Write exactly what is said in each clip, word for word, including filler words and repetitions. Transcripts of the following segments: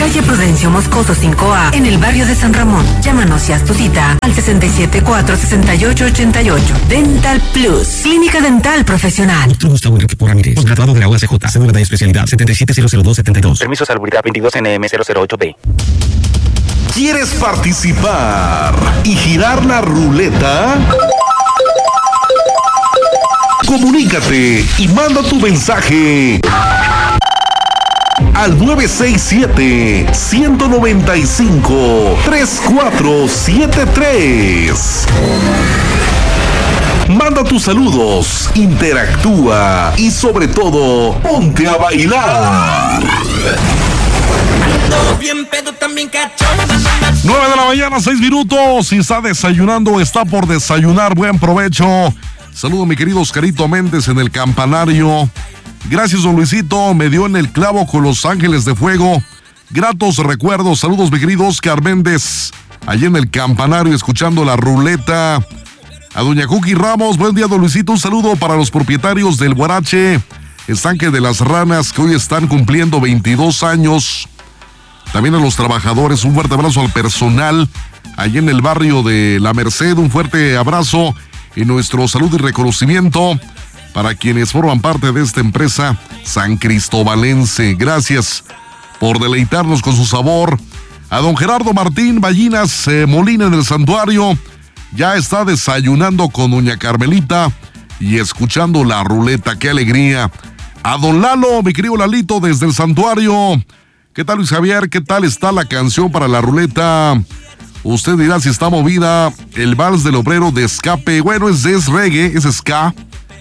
Calle Prudencio Moscoso cinco A, en el barrio de San Ramón. Llámanos y haz tu cita al sesenta y siete cuatro, sesenta y ocho ochenta y ocho. Dental Plus, clínica dental profesional. Doctor Gustavo Enrique Ramírez, posgraduado de la U A C J, cédula de especialidad setenta y siete cero cero dos setenta y dos. Permiso de salubridad veintidós N M cero cero ocho B. ¿Quieres participar y girar la ruleta? Comunícate y manda tu mensaje al nueve seis siete, uno nueve cinco, tres cuatro siete tres. Manda tus saludos, interactúa y sobre todo, ponte a bailar. nueve de la mañana, seis minutos. Si está desayunando o está por desayunar, buen provecho. Saludo a mi querido Oscarito Méndez en el campanario. Gracias, don Luisito. Me dio en el clavo con Los Ángeles de Fuego. Gratos recuerdos. Saludos, mi querido Oscar Méndez. Allí en el campanario, escuchando la ruleta. A doña Cookie Ramos. Buen día, don Luisito. Un saludo para los propietarios del Guarache Estanque de las Ranas, que hoy están cumpliendo veintidós años. También a los trabajadores, un fuerte abrazo al personal allí en el barrio de La Merced, un fuerte abrazo y nuestro saludo y reconocimiento para quienes forman parte de esta empresa San Cristobalense. Gracias por deleitarnos con su sabor. A don Gerardo Martín Ballinas eh, Molina en el santuario, ya está desayunando con doña Carmelita y escuchando la ruleta. ¡Qué alegría! A don Lalo, mi querido Lalito, desde el santuario. ¿Qué tal, Luis Javier? ¿Qué tal está la canción para la ruleta? Usted dirá si está movida. El vals del obrero de escape. Bueno, es, es reggae, es ska.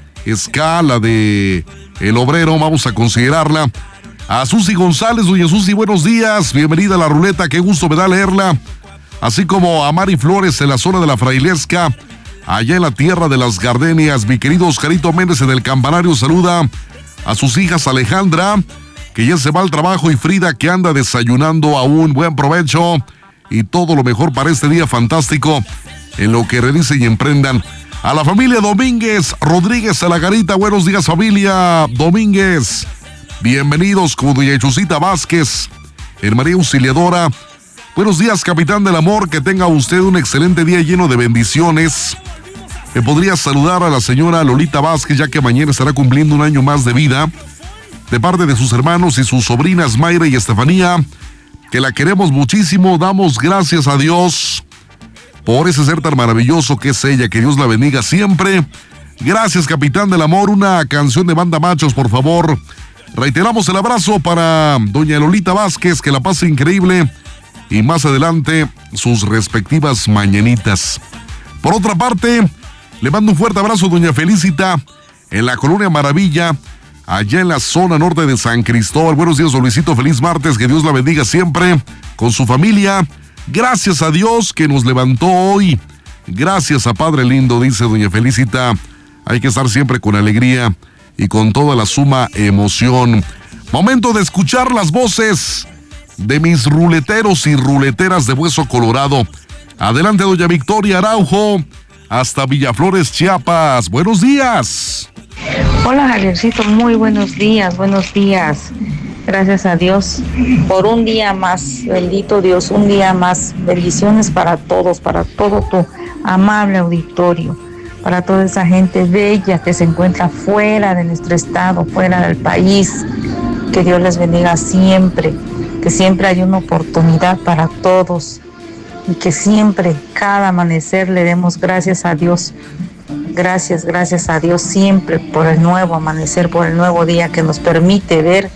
Ska, la de El Obrero, vamos a considerarla. A Susi González, doña Susi, buenos días. Bienvenida a la ruleta, qué gusto me da leerla. Así como a Mari Flores en la zona de la Frailesca, allá en la tierra de las Gardenias. Mi querido Oscarito Méndez en el campanario saluda a sus hijas Alejandra, que ya se va al trabajo, y Frida, que anda desayunando aún. Buen provecho y todo lo mejor para este día fantástico en lo que realicen y emprendan. A la familia Domínguez Rodríguez a la Garita, buenos días, familia Domínguez. Bienvenidos con doña Chusita Vázquez en María Auxiliadora. Buenos días, capitán del amor, que tenga usted un excelente día lleno de bendiciones. Me podría saludar a la señora Lolita Vázquez, ya que mañana estará cumpliendo un año más de vida, de parte de sus hermanos y sus sobrinas Mayra y Estefanía, que la queremos muchísimo. Damos gracias a Dios por ese ser tan maravilloso que es ella. Que Dios la bendiga siempre. Gracias, capitán del amor. Una canción de Banda Machos, por favor. Reiteramos el abrazo para doña Lolita Vázquez, que la pase increíble, y más adelante sus respectivas mañanitas. Por otra parte, le mando un fuerte abrazo a doña Felicita en la Colonia Maravilla, allá en la zona norte de San Cristóbal. Buenos días, don Luisito, feliz martes, que Dios la bendiga siempre con su familia. Gracias a Dios que nos levantó hoy. Gracias a Padre lindo, dice doña Felicita. Hay que estar siempre con alegría y con toda la suma emoción. Momento de escuchar las voces de mis ruleteros y ruleteras de Hueso Colorado. Adelante, doña Victoria Araujo, hasta Villaflores, Chiapas. Buenos días. Hola, Javiercito, muy buenos días, buenos días. Gracias a Dios por un día más, bendito Dios, un día más. Bendiciones para todos, para todo tu amable auditorio, para toda esa gente bella que se encuentra fuera de nuestro estado, fuera del país. Que Dios les bendiga siempre, que siempre hay una oportunidad para todos y que siempre, cada amanecer, le demos gracias a Dios. Gracias, gracias a Dios siempre por el nuevo amanecer, por el nuevo día que nos permite ver,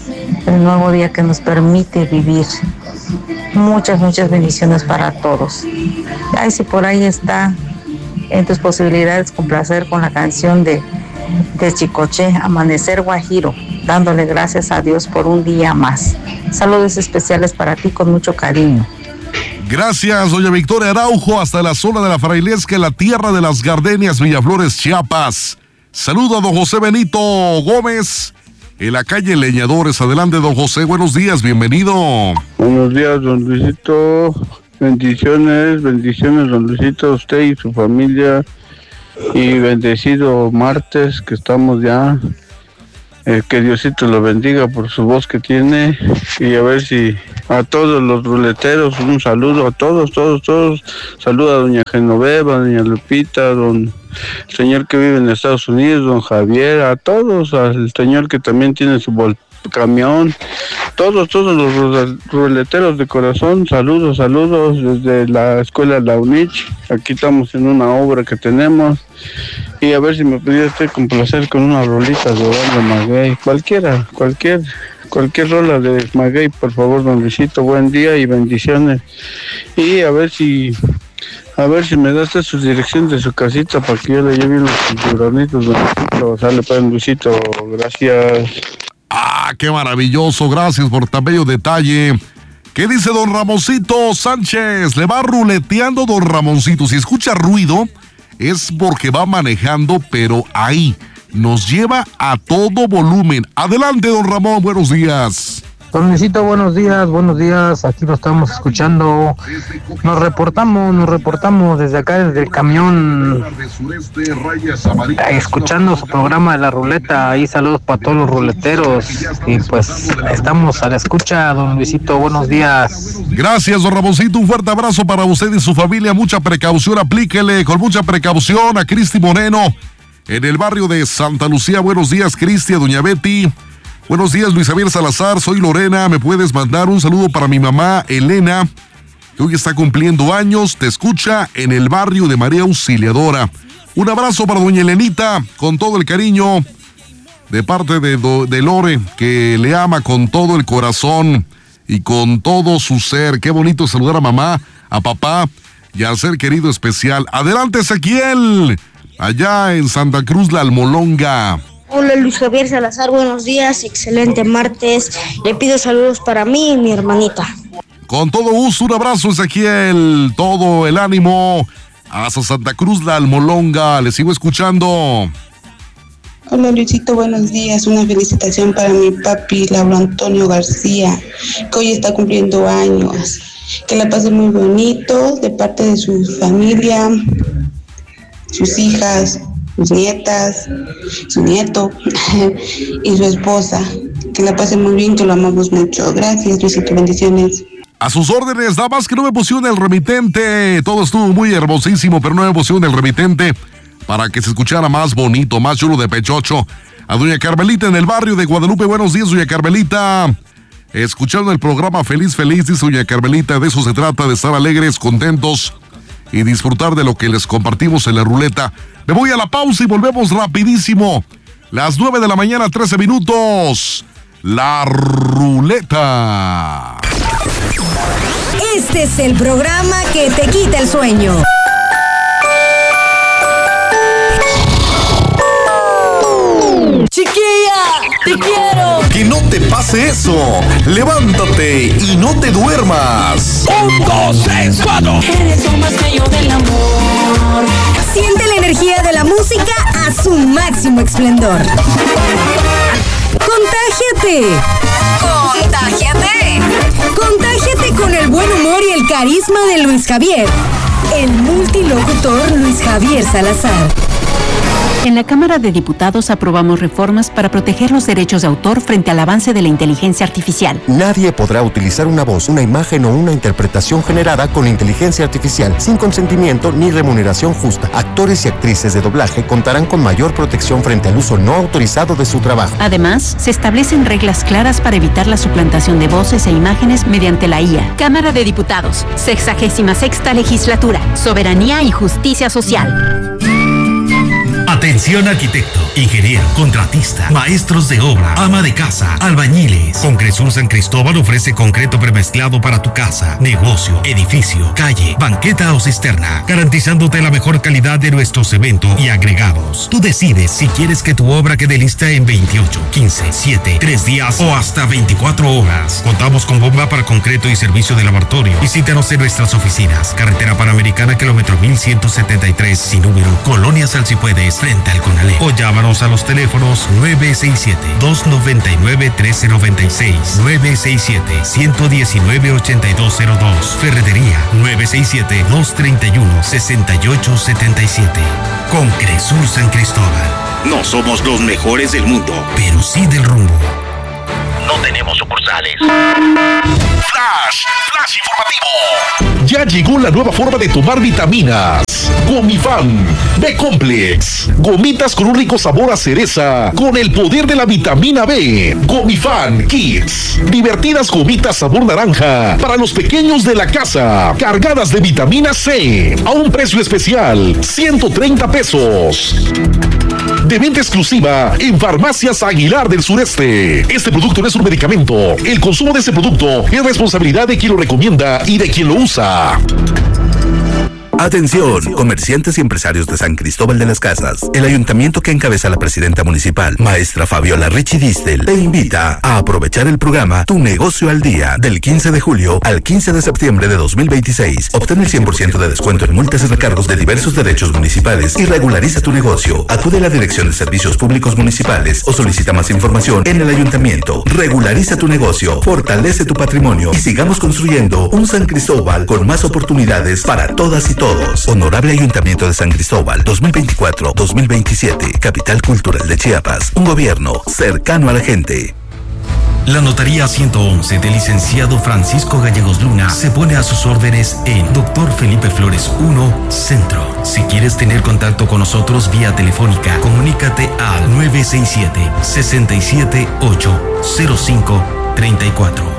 el nuevo día que nos permite vivir. Muchas, muchas bendiciones para todos. Ay, si por ahí está en tus posibilidades complacer con la canción de, de Chicoche, Amanecer Guajiro, dándole gracias a Dios por un día más. Saludos especiales para ti con mucho cariño. Gracias, doña Victoria Araujo, hasta la zona de la Frailesca, la tierra de las Gardenias, Villaflores, Chiapas. Saludo a don José Benito Gómez en la calle Leñadores. Adelante, don José, buenos días, bienvenido. Buenos días, don Luisito. Bendiciones, bendiciones, don Luisito, a usted y su familia. Y bendecido martes, que estamos ya Eh, que Diosito lo bendiga por su voz que tiene, y a ver si a todos los ruleteros un saludo a todos, todos, todos. Saluda a doña Genoveva, a doña Lupita, a don el señor que vive en Estados Unidos, don Javier, a todos, al señor que también tiene su vol camión, todos, todos los ruleteros de corazón, saludos, saludos desde la escuela La Unich. Aquí estamos en una obra que tenemos, y a ver si me pudiera usted complacer con una rolita de Orlando Maguey, cualquiera, cualquier, cualquier rola de Maguey, por favor, don Luisito. Buen día y bendiciones, y a ver si A ver si me das su dirección de su casita para que yo le lleve unos tiburonitos, don Luisito. Sale para el Luisito, gracias. Ah, qué maravilloso, gracias por tan bello detalle. ¿Qué dice don Ramoncito Sánchez? Le va ruleteando don Ramoncito. Si escucha ruido, es porque va manejando, pero ahí nos lleva a todo volumen. Adelante, don Ramón, buenos días. Don Luisito, buenos días, buenos días, aquí lo estamos escuchando, nos reportamos, nos reportamos desde acá, desde el camión, escuchando su programa de la ruleta. Ahí saludos para todos los ruleteros, y pues estamos a la escucha, don Luisito, buenos días. Gracias, don Ramoncito, un fuerte abrazo para usted y su familia, mucha precaución, aplíquele con mucha precaución a Cristi Moreno, en el barrio de Santa Lucía. Buenos días, Cristi, a doña Betty. Buenos días, Luis Javier Salazar, soy Lorena, me puedes mandar un saludo para mi mamá Elena, que hoy está cumpliendo años, te escucha en el barrio de María Auxiliadora. Un abrazo para doña Elenita, con todo el cariño, de parte de, do, de Lore, que le ama con todo el corazón y con todo su ser. Qué bonito saludar a mamá, a papá y al ser querido especial. Adelante, Ezequiel, allá en Santa Cruz La Almolonga. Hola, Luis Javier Salazar, buenos días, excelente martes. Le pido saludos para mí y mi hermanita. Con todo gusto, un abrazo, Ezequiel, todo el ánimo hasta Santa Cruz La Almolonga. Les sigo escuchando. Hola, Luisito, buenos días. Una felicitación para mi papi, Lauro Antonio García, que hoy está cumpliendo años. Que la pase muy bonito de parte de su familia, sus hijas, sus nietas, su nieto y su esposa. Que la pase muy bien, que lo amamos mucho. Gracias, Luisito, bendiciones. A sus órdenes, nada más que no me pusieron el remitente. Todo estuvo muy hermosísimo, pero no me pusieron el remitente para que se escuchara más bonito, más chulo de pechocho. A doña Carmelita en el barrio de Guadalupe. Buenos días, doña Carmelita. Escuchando el programa Feliz Feliz, dice doña Carmelita, de eso se trata, de estar alegres, contentos y disfrutar de lo que les compartimos en la ruleta. Me voy a la pausa y volvemos rapidísimo. Las nueve de la mañana, trece minutos. La ruleta. Este es el programa que te quita el sueño. Chiquilla, te quiero. Que no te pase eso. Levántate y no te duermas. Un, dos, tres, cuatro. Eres lo más bello del amor. Siente la energía de la música a su máximo esplendor. ¡Contágiate! ¡Contágiate! ¡Contágiate con el buen humor y el carisma de Luis Javier! El multilocutor Luis Javier Salazar. En la Cámara de Diputados aprobamos reformas para proteger los derechos de autor frente al avance de la inteligencia artificial. Nadie podrá utilizar una voz, una imagen o una interpretación generada con inteligencia artificial sin consentimiento ni remuneración justa. Actores y actrices de doblaje contarán con mayor protección frente al uso no autorizado de su trabajo. Además, se establecen reglas claras para evitar la suplantación de voces e imágenes mediante la I A. Cámara de Diputados, sexagésima sexta legislatura, soberanía y justicia social. Atención arquitecto, ingeniero, contratista, maestros de obra, ama de casa, albañiles. Concresur San Cristóbal ofrece concreto premezclado para tu casa, negocio, edificio, calle, banqueta o cisterna, garantizándote la mejor calidad de nuestro cemento y agregados. Tú decides si quieres que tu obra quede lista en veintiocho, quince, siete, tres días o hasta veinticuatro horas. Contamos con bomba para concreto y servicio de laboratorio. Visítanos en nuestras oficinas. Carretera Panamericana, kilómetro mil ciento setenta y tres, sin número, Colonia Salsipuedes, frente al Conalep. O llámanos a los teléfonos nueve seis siete, dos nueve nueve, uno tres nueve seis, nueve seis siete, uno uno nueve, ocho dos cero dos. Ferretería nueve seis siete, dos tres uno, seis ocho siete siete. Concresur San Cristóbal. No somos los mejores del mundo, pero sí del rumbo. No tenemos sucursales. Flash, Flash informativo. Ya llegó la nueva forma de tomar vitaminas. Gomifan B-Complex. Gomitas con un rico sabor a cereza, con el poder de la vitamina B. Gomifan Kids. Divertidas gomitas sabor naranja para los pequeños de la casa, cargadas de vitamina C, a un precio especial, ciento treinta pesos. De venta exclusiva en Farmacias Aguilar del Sureste. Este producto no es un medicamento. El consumo de este producto es responsabilidad de quien lo recomienda y de quien lo usa. Atención, comerciantes y empresarios de San Cristóbal de las Casas. El ayuntamiento que encabeza la presidenta municipal, maestra Fabiola Richie Distel, te invita a aprovechar el programa Tu Negocio al Día del quince de julio al quince de septiembre de dos mil veintiséis. Obtén el cien por ciento de descuento en multas y recargos de diversos derechos municipales y regulariza tu negocio. Acude a la Dirección de Servicios Públicos Municipales o solicita más información en el ayuntamiento. Regulariza tu negocio, fortalece tu patrimonio y sigamos construyendo un San Cristóbal con más oportunidades para todas y todos. Honorable Ayuntamiento de San Cristóbal, dos mil veinticuatro a dos mil veintisiete, Capital Cultural de Chiapas, un gobierno cercano a la gente. La Notaría ciento once del licenciado Francisco Gallegos Luna se pone a sus órdenes en Doctor Felipe Flores uno, Centro. Si quieres tener contacto con nosotros vía telefónica, comunícate al nueve seis siete, seis siete ocho, cero cinco tres cuatro.